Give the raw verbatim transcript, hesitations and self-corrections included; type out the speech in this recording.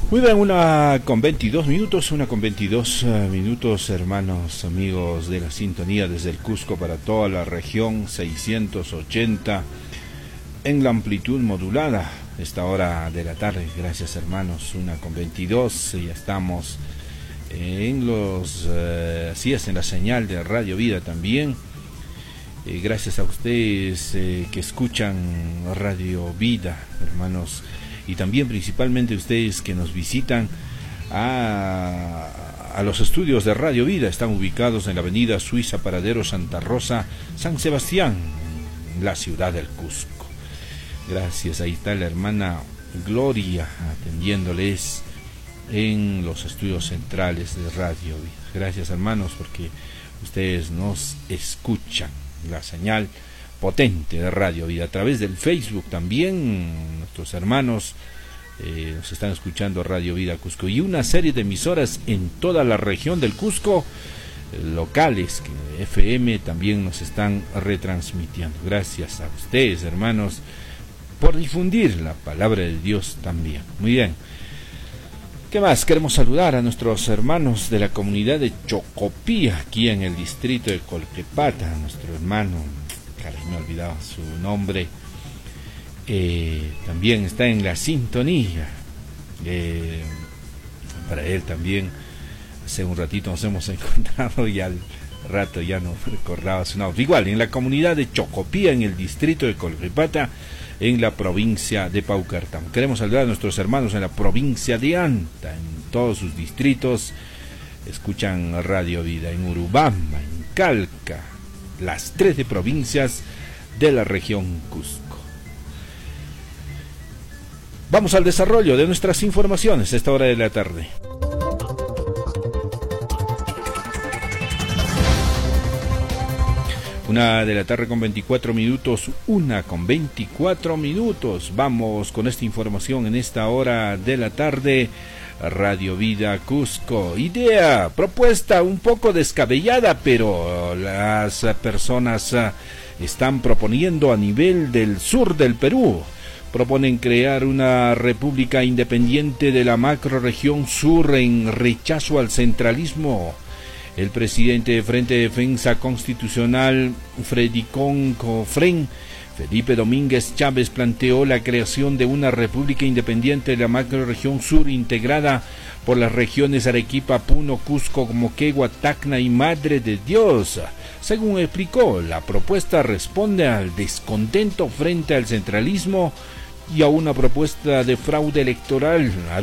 Muy bien, una con veintidós minutos, una con veintidós uh, minutos, hermanos, amigos de la sintonía desde el Cusco para toda la región, seiscientos ochenta en la amplitud modulada, esta hora de la tarde. Gracias, hermanos, una con veintidós, ya estamos en los, uh, así es, en la señal de Radio Vida también. Eh, gracias a ustedes eh, que escuchan Radio Vida, hermanos, y también principalmente ustedes que nos visitan a, a los estudios de Radio Vida. Están ubicados en la avenida Suiza, Paradero Santa Rosa, San Sebastián, en la ciudad del Cusco. Gracias, ahí está la hermana Gloria atendiéndoles en los estudios centrales de Radio Vida. Gracias, hermanos, porque ustedes nos escuchan, la señal potente de Radio Vida. A través del Facebook también nuestros hermanos eh, nos están escuchando Radio Vida Cusco y una serie de emisoras en toda la región del Cusco, eh, locales que F M también nos están retransmitiendo. Gracias a ustedes, hermanos, por difundir la palabra de Dios también. Muy bien. ¿Qué más? Queremos saludar a nuestros hermanos de la comunidad de Chocopía, aquí en el distrito de Colquepata, a nuestro hermano, caray, me he olvidado su nombre, eh, también está en la sintonía. Eh, para él también, hace un ratito nos hemos encontrado y al rato ya no recordaba su nombre. Igual, en la comunidad de Chocopía, en el distrito de Colquepata, en la provincia de Paucartambo. Queremos saludar a nuestros hermanos en la provincia de Anta, en todos sus distritos. Escuchan Radio Vida en Urubamba, en Calca, las trece provincias de la región Cusco. Vamos al desarrollo de nuestras informaciones a esta hora de la tarde. Una de la tarde con veinticuatro minutos, una con veinticuatro minutos. Vamos con esta información en esta hora de la tarde. Radio Vida Cusco. Idea, propuesta un poco descabellada, pero las personas están proponiendo a nivel del sur del Perú. Proponen crear una república independiente de la macrorregión sur en rechazo al centralismo. El presidente de Frente de Defensa Constitucional, Fredicón Cofrén, Felipe Domínguez Chávez, planteó la creación de una república independiente de la macrorregión sur integrada por las regiones Arequipa, Puno, Cusco, Moquegua, Tacna y Madre de Dios. Según explicó, la propuesta responde al descontento frente al centralismo y a una propuesta de fraude electoral.